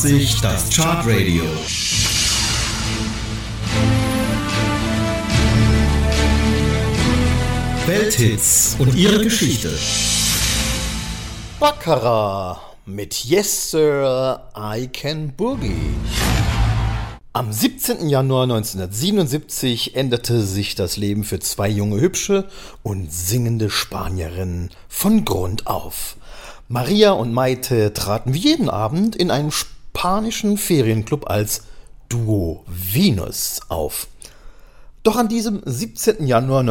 Sich das Chartradio. Welthits und ihre Geschichte. Baccarat mit Yes Sir, I Can Boogie. Am 17. Januar 1977 änderte sich das Leben für zwei junge, hübsche und singende Spanierinnen von Grund auf. Maria und Maite traten wie jeden Abend in einem spanischen Ferienclub als Duo Venus auf. Doch an diesem 17. Januar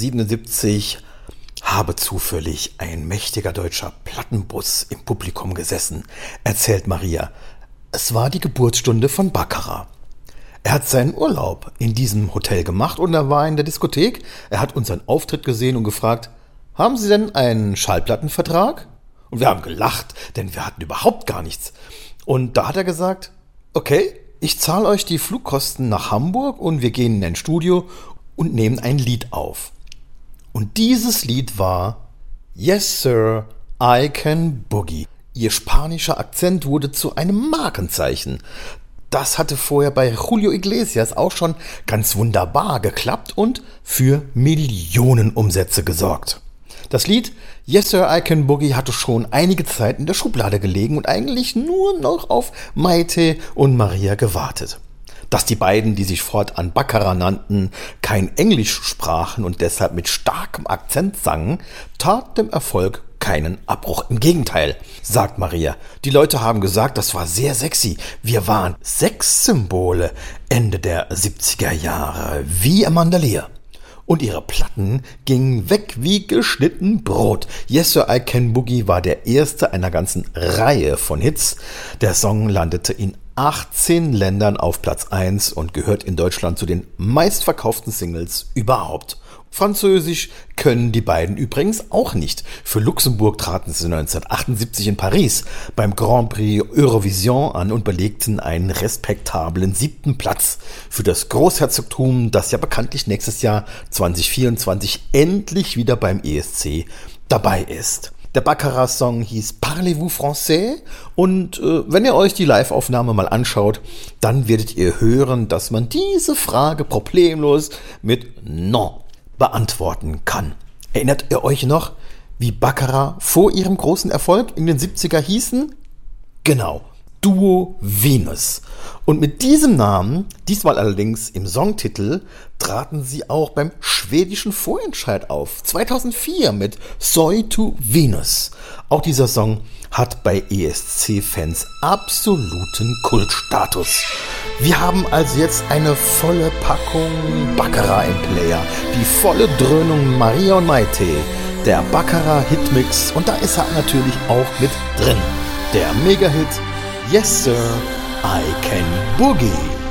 1977 habe zufällig ein mächtiger deutscher Plattenbus im Publikum gesessen, erzählt Maria. Es war die Geburtsstunde von Baccarat. Er hat seinen Urlaub in diesem Hotel gemacht und er war in der Diskothek. Er hat unseren Auftritt gesehen und gefragt, haben Sie denn einen Schallplattenvertrag? Und wir haben gelacht, denn wir hatten überhaupt gar nichts. Und da hat er gesagt, okay, ich zahle euch die Flugkosten nach Hamburg und wir gehen in ein Studio und nehmen ein Lied auf. Und dieses Lied war Yes Sir, I Can Boogie. Ihr spanischer Akzent wurde zu einem Markenzeichen. Das hatte vorher bei Julio Iglesias auch schon ganz wunderbar geklappt und für Millionenumsätze gesorgt. Das Lied Yes Sir, I Can Boogie hatte schon einige Zeit in der Schublade gelegen und eigentlich nur noch auf Maite und Maria gewartet. Dass die beiden, die sich fortan Baccarat nannten, kein Englisch sprachen und deshalb mit starkem Akzent sangen, tat dem Erfolg keinen Abbruch. Im Gegenteil, sagt Maria. Die Leute haben gesagt, das war sehr sexy. Wir waren Sexsymbole Ende der 70er Jahre, wie Amanda Lear. Und ihre Platten gingen weg wie geschnitten Brot. Yes Sir, I Can Boogie war der erste einer ganzen Reihe von Hits. Der Song landete in 18 Ländern auf Platz 1 und gehört in Deutschland zu den meistverkauften Singles überhaupt. Französisch können die beiden übrigens auch nicht. Für Luxemburg traten sie 1978 in Paris beim Grand Prix Eurovision an und belegten einen respektablen 7. Platz. Für das Großherzogtum, das ja bekanntlich nächstes Jahr 2024 endlich wieder beim ESC dabei ist. Der Baccarat-Song hieß Parlez-vous français? Und wenn ihr euch die Live-Aufnahme mal anschaut, dann werdet ihr hören, dass man diese Frage problemlos mit Non beantworten kann. Erinnert ihr euch noch, wie Baccarat vor ihrem großen Erfolg in den 70er hießen? Genau, Duo Venus. Und mit diesem Namen, diesmal allerdings im Songtitel, traten sie auch beim schwedischen Vorentscheid auf, 2004 mit Soy to Venus. Auch dieser Song hat bei ESC-Fans absoluten Kultstatus. Wir haben also jetzt eine volle Packung Baccarat im Player, die volle Dröhnung Maria und Maite, der Baccarat-Hitmix und da ist er natürlich auch mit drin. Der Mega-Hit Yes Sir, I Can Boogie.